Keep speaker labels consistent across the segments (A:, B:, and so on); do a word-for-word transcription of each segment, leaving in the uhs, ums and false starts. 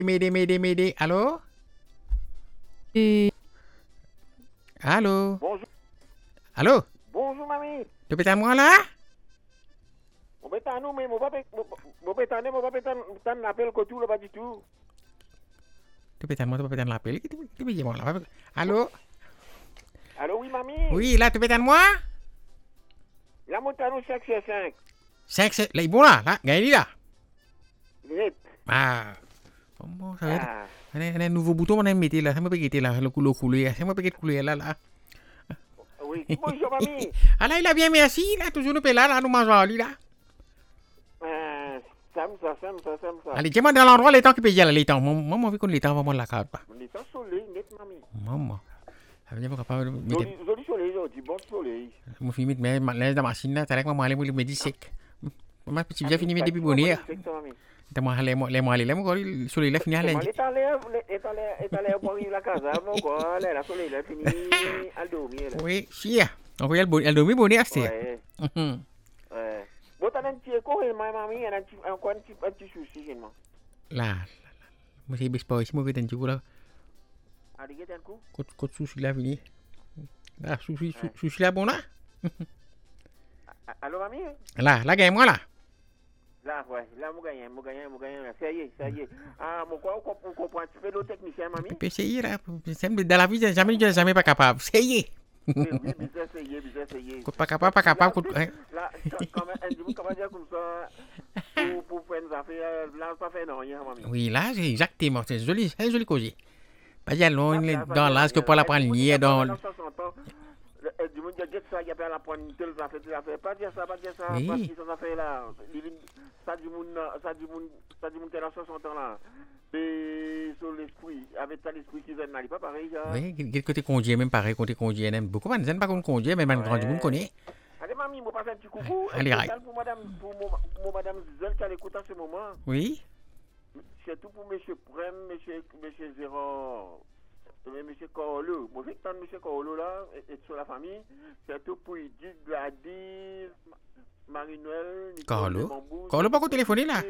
A: M'aider, m'aider, m'aider. Allô? Allô?
B: Bonjour.
A: Allô?
B: Bonjour, mamie.
A: Tu peux moi là?
B: Mon pétan, nous, mais mon papa, mon pétan, mon papa, t'en appelle que tout, là, pas du tout.
A: Tu peux moi, tu peux l'appel. Tu peux moi là. Allô?
B: Allô, oui, mamie?
A: Oui, là, tu peux moi?
B: La montagne, cinq sur cinq.
A: cinq, c'est là, bon là, là, gagne là.
B: Vite.
A: Ah. Comment ça va?
B: Ah.
A: On a un nouveau bouton, on a mis là, ça m'a pas quitté là, le couleur coulé, ça m'a pas quitté coulé là, là.
B: Oui, bonjour, mamie.
A: Ah là, il a bien merci, là, toujours nous paye là, là, nous mangeons à lui là.
B: Ah, ça me ça, ça me ça, ça me ça.
A: Allez, dis-moi dans l'endroit, les temps qui paye là, les temps. Maman, vu qu'on les temps, maman la carte pas.
B: Les temps soleil, net, mamie.
A: Maman. Ça veut dire qu'on pas.
B: Joli, joli soleil, aujourd'hui, bon soleil.
A: Mon fils, mais là, dans la machine là, t'as l'air que maman allait me dire sec. Maman, petit bien fini, mais depuis bonheur. T'as moi aller, les moi aller, là, mon gars, le soleil là fini à lundi.
B: Est allé, est allé, est allé pour la casa, mon gars, là, la soleil là fini à dormir.
A: Oui, chia. On voyait le dormir bonheur, c'est.
B: Ouais. Ouais. Bon, t'as un petit écho, ma mamie, un petit, encore un petit, un petit souci, chez moi.
A: Là, moi c'est bes pas ici, moi je t'en là.
B: Allez, get un coup.
A: Côte côte souci là fini. Là, souci souci là bon là.
B: Allô, mamie?
A: Là, là gagne moi là.
B: Là, ouais, là, moi gagne, moi gagne, moi gagne. Ça y est, ça y est. Ah, mon quoi, on comprend un petit peu le technicien, mamie?
A: Tu peux essayer là. Dans la vie, jamais, jamais pas capable. Essayez.
B: Oui, oui, bizarre, essayez, bizarre, essayez.
A: Pas capable, pas capable.
B: Là, comment dire comme ça, pour, pour faire une affaire, là, pas faire rien, mamie.
A: Oui, là, c'est exactement. C'est joli, c'est joli cosy. Pas y aller dans l'âge que pour la prendre lié dans.
B: Du monde dit ça, il y a pas la prendre telle affaire, telle affaire. Pas dire ça, pas dire ça, parce que ça fait là. Ça du monde, ça du monde, ça du monde qui a soixante ans là. Et sur l'esprit, avec ça l'esprit qui vient d'aller, pas pareil.
A: Oui, quel côté conduit, même pareil, côté conduit, même beaucoup de gens pas qu'on conduit, mais même grand du monde connaît.
B: Allez, mamie, moi passe un petit coucou.
A: Allez, right.
B: Pour madame, pour mon madame Zizel qui a l'écoute à ce moment.
A: Oui.
B: Surtout pour monsieur Prem, monsieur, monsieur Zéron. Monsieur Corolo, moi j'ai tant de monsieur Corolo là, et, et sur la famille, surtout pour Edith, Gladys, Marie-Noël,
A: Corolo. Corolo pas qu'on téléphoner là.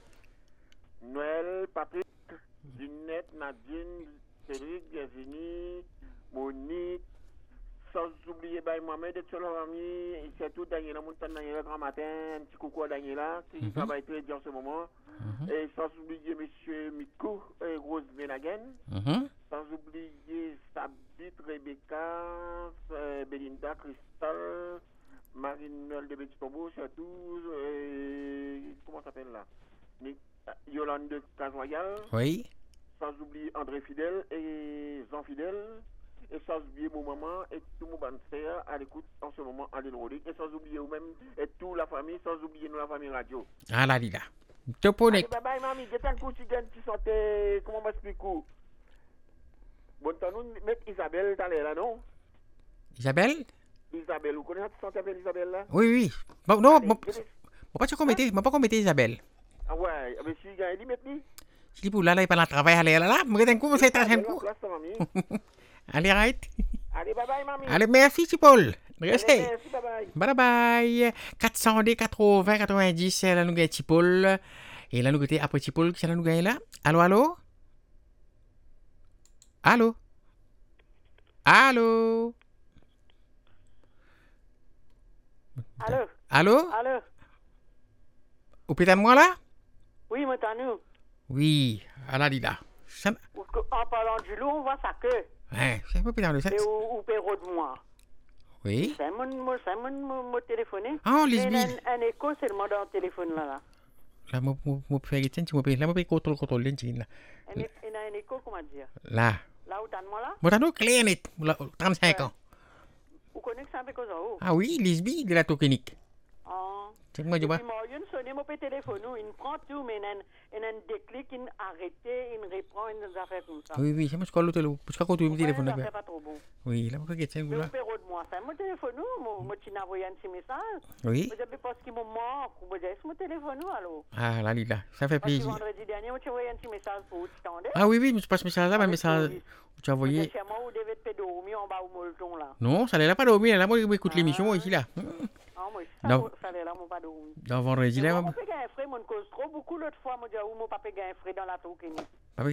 B: Noël, Patrick, Ginette, Nadine, Cédric, Virginie, Monique, sans oublier bah, Mohamed et sur la famille, et surtout Daniela Montagne, Daniela grand matin, un petit coucou à Daniela, qui mm-hmm. travaille très dur en ce moment, mm-hmm. et sans oublier monsieur Mitko et Rose Benagen. Mm-hmm. Sans oublier Sabit, Rebecca, euh, Belinda, Cristal, Marie-Noël de Petit Tombeau, surtout, euh, comment ça s'appelle là? Yolande de Casoyal.
A: Oui.
B: Sans oublier André Fidèle et Jean Fidèle. Et sans oublier mon maman et tout mon bancaire à l'écoute en ce moment à l'île Rodique. Et sans oublier vous-même et toute la famille, sans oublier nous la famille radio.
A: Ah là, là. Toponek.
B: Bye bye, mamie. J'ai un coup, si j'ai un petit santé, comment m'explique-vous? Bon, t'as nous mettre Isabelle dans l'air là, non?
A: Isabelle?
B: Isabelle, vous connaissez cette santé avec Isabelle là?
A: Oui, oui. Bon, non, bon, pas tu commettez, pas commettez Isabelle.
B: Ah ouais, mais si j'ai dit maintenant?
A: Si dis pour là, là, il pas dans travail, allez, là, là, moi, d'un coup, c'est un coup. Allez, right.
B: Allez, bye bye, mamie.
A: Allez, merci, Paul.
B: Merci, bye bye.
A: Bye bye. quatre cent quatre-vingts quatre-vingt-dix, c'est là, nous gagne Paul. Et là, nous gagne après Paul, qui c'est là, nous gagne là? Allô, allô? Allô? Allô?
B: Allô?
A: Allô?
B: Allô?
A: Vous pouvez moi là?
B: Oui, maintenant.
A: Oui, à la Lila.
B: En parlant du loup, on voit sa queue.
A: Ouais, c'est un peu plus dans le set.
B: Et au péro de moi.
A: Oui.
B: C'est mon, mon, c'est mon, mon, mon téléphone.
A: Ah, oh, Lisby.
B: Un, un écho seulement dans le téléphone là. Là,
A: là moi, moi, moi, faire une tu m'appelles, là, moi, je contrôle, contrôle, là.
B: Il y a un écho, comment dire?
A: Là.
B: Là où t'as de moi là?
A: Moi, t'as nous, clé net, trente-cinq ans.
B: Vous connaissez ça avec eux?
A: Ah oui, Lisby de la tokenique.
B: Ah.
A: C'est moi, je vois.
B: Il sonne mon téléphone, il prend tout, mais il a un déclic, il arrête, il reprend une affaire comme ça.
A: Oui, oui, c'est moi, je colle le téléphone. Je crois que tu me téléphone.
B: C'est pas trop bon.
A: Oui, là, moi, je sais.
B: Mais au péro de moi, c'est mon téléphone, moi, tu n'as envoyé un petit message.
A: Oui.
B: Vous avez parce qu'il me manque, vous avez mon téléphone, alors.
A: Ah, là, là, ça fait plaisir.
B: Vendredi dernier, tu as envoyé un petit message pour vous, tu t'entendais?
A: Ah oui, oui, mais je passe message là, mais message. Tu as envoyé.
B: Chez moi, vous devez être dormir en bas au molleton, là.
A: Non, ça n'est pas dormir, là, moi, j'écoute l'émission ici, là.
B: Ah, moi, ça n'est là, moi, pas dormir.
A: Dans vendredi là.
B: Mon papa a un frère, mon cause trop beaucoup l'autre fois, moi, j'ai dit, mon papa a un frère dans la tour.